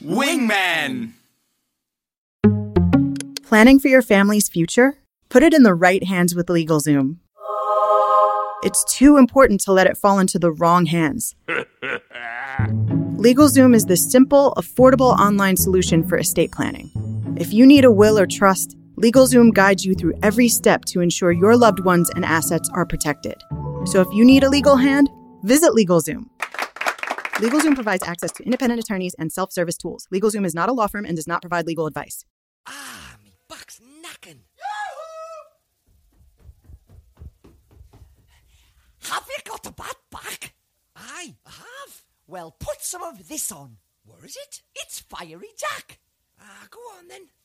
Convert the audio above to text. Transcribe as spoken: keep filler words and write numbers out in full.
Wingman! Planning for your family's future? Put it in the right hands with LegalZoom. It's too important to let it fall into the wrong hands. LegalZoom is the simple, affordable online solution for estate planning. If you need a will or trust, LegalZoom guides you through every step to ensure your loved ones and assets are protected. So if you need a legal hand, visit LegalZoom. LegalZoom provides access to independent attorneys and self-service tools. LegalZoom is not a law firm and does not provide legal advice. Ah, me back's knacking. Have you got a bad back? Aye, I have. Well, put some of this on. Where is it? It's Fiery Jack. Ah, go on then.